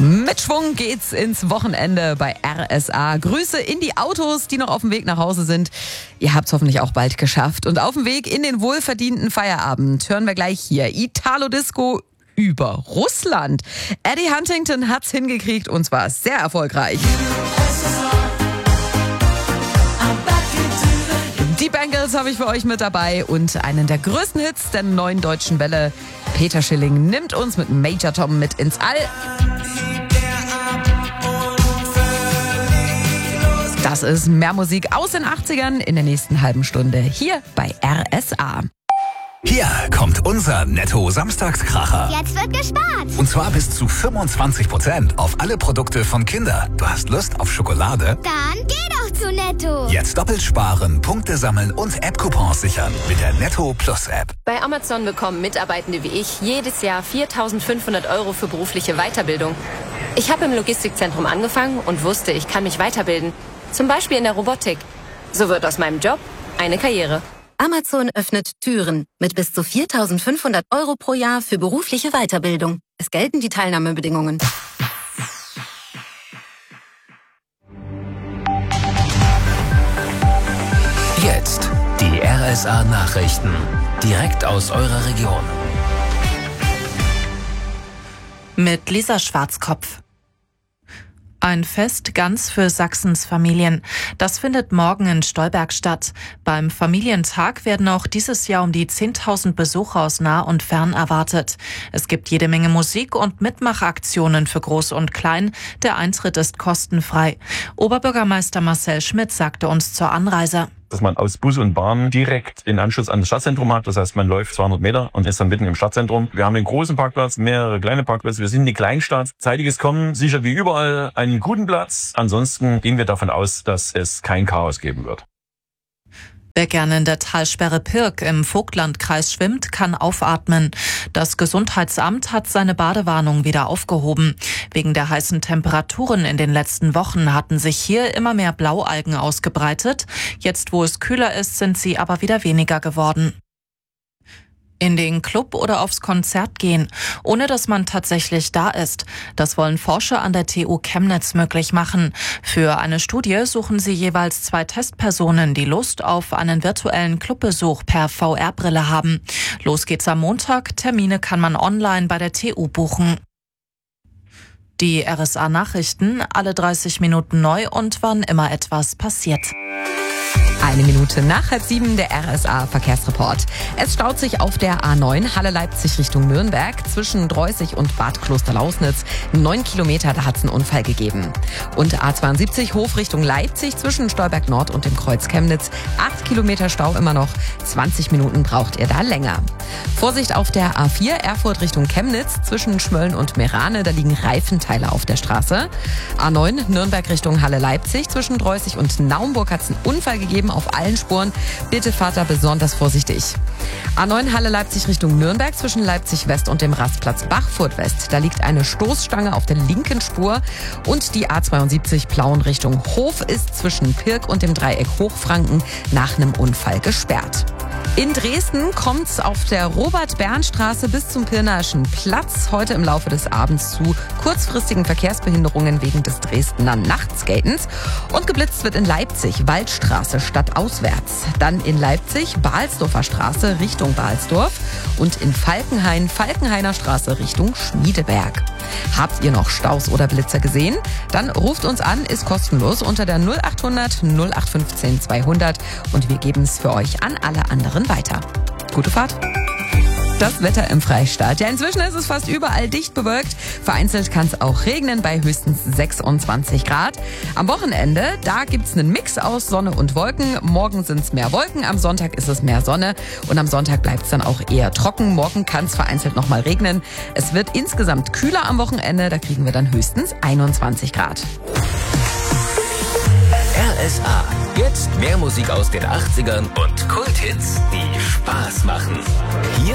Mit Schwung geht's ins Wochenende bei RSA. Grüße in die Autos, die noch auf dem Weg nach Hause sind. Ihr habt's hoffentlich auch bald geschafft. Und auf dem Weg in den wohlverdienten Feierabend hören wir gleich hier Italo-Disco über Russland. Eddie Huntington hat's hingekriegt und zwar sehr erfolgreich. Die Bangles habe ich für euch mit dabei und einen der größten Hits der neuen deutschen Welle. Peter Schilling nimmt uns mit Major Tom mit ins All. Das ist mehr Musik aus den 80ern in der nächsten halben Stunde hier bei RSA. Hier kommt unser Netto-Samstagskracher. Jetzt wird gespart. Und zwar bis zu 25% auf alle Produkte von Kinder. Du hast Lust auf Schokolade? Dann geh doch zu Netto. Jetzt doppelt sparen, Punkte sammeln und App-Coupons sichern mit der Netto Plus App. Bei Amazon bekommen Mitarbeitende wie ich jedes Jahr 4.500 € für berufliche Weiterbildung. Ich habe im Logistikzentrum angefangen und wusste, ich kann mich weiterbilden. Zum Beispiel in der Robotik. So wird aus meinem Job eine Karriere. Amazon öffnet Türen mit bis zu 4.500 € pro Jahr für berufliche Weiterbildung. Es gelten die Teilnahmebedingungen. Jetzt die RSA Nachrichten. Direkt aus eurer Region. Mit Lisa Schwarzkopf. Ein Fest ganz für Sachsens Familien. Das findet morgen in Stolberg statt. Beim Familientag werden auch dieses Jahr um die 10.000 Besucher aus nah und fern erwartet. Es gibt jede Menge Musik und Mitmachaktionen für Groß und Klein. Der Eintritt ist kostenfrei. Oberbürgermeister Marcel Schmidt sagte uns zur Anreise: Dass man aus Bus und Bahn direkt in Anschluss an das Stadtzentrum hat. Das heißt, man läuft 200 Meter und ist dann mitten im Stadtzentrum. Wir haben einen großen Parkplatz, mehrere kleine Parkplätze. Wir sind eine Kleinstadt. Zeitiges Kommen, sicher wie überall einen guten Platz. Ansonsten gehen wir davon aus, dass es kein Chaos geben wird. Wer gerne in der Talsperre Pirk im Vogtlandkreis schwimmt, kann aufatmen. Das Gesundheitsamt hat seine Badewarnung wieder aufgehoben. Wegen der heißen Temperaturen in den letzten Wochen hatten sich hier immer mehr Blaualgen ausgebreitet. Jetzt, wo es kühler ist, sind sie aber wieder weniger geworden. In den Club oder aufs Konzert gehen, ohne dass man tatsächlich da ist. Das wollen Forscher an der TU Chemnitz möglich machen. Für eine Studie suchen sie jeweils 2 Testpersonen, die Lust auf einen virtuellen Clubbesuch per VR-Brille haben. Los geht's am Montag. Termine kann man online bei der TU buchen. Die RSA-Nachrichten, alle 30 Minuten neu und wann immer etwas passiert. 1 Minute nach 6:30 der RSA-Verkehrsreport. Es staut sich auf der A9 Halle-Leipzig Richtung Nürnberg zwischen Dreußig und Bad Klosterlausnitz. 9 Kilometer, da hat es einen Unfall gegeben. Und A72 Hof Richtung Leipzig zwischen Stolberg Nord und dem Kreuz Chemnitz. 8 Kilometer Stau immer noch. 20 Minuten braucht ihr da länger. Vorsicht auf der A4 Erfurt Richtung Chemnitz zwischen Schmölln und Merane. Da liegen Reifenteile auf der Straße. A9 Nürnberg Richtung Halle-Leipzig zwischen Dreußig und Naumburg hat es einen Unfall gegeben auf allen Spuren. Bitte fahrt da besonders vorsichtig. A9 Halle-Leipzig Richtung Nürnberg zwischen Leipzig West und dem Rastplatz Bachfurt West. Da liegt eine Stoßstange auf der linken Spur. Und die A72 Plauen Richtung Hof ist zwischen Pirk und dem Dreieck Hochfranken nach einem Unfall gesperrt. In Dresden kommt's auf der Robert-Bern-Straße bis zum Pirnaischen Platz heute im Laufe des Abends zu kurzfristigen Verkehrsbehinderungen wegen des Dresdner Nachtskatens. Und geblitzt wird in Leipzig Waldstraße stadtauswärts. Dann in Leipzig Balsdorfer Straße Richtung Balsdorf und in Falkenhain Falkenhainer Straße Richtung Schmiedeberg. Habt ihr noch Staus oder Blitzer gesehen? Dann ruft uns an, ist kostenlos unter der 0800 0815 200 und wir geben es für euch an alle anderen weiter. Gute Fahrt! Das Wetter im Freistaat. Ja, inzwischen ist es fast überall dicht bewölkt. Vereinzelt kann es auch regnen bei höchstens 26 Grad. Am Wochenende, da gibt's einen Mix aus Sonne und Wolken. Morgen sind's mehr Wolken, am Sonntag ist es mehr Sonne. Und am Sonntag bleibt's dann auch eher trocken. Morgen kann es vereinzelt nochmal regnen. Es wird insgesamt kühler am Wochenende. Da kriegen wir dann höchstens 21 Grad. RSA. Jetzt mehr Musik aus den 80ern und Kulthits, die Spaß machen. Hier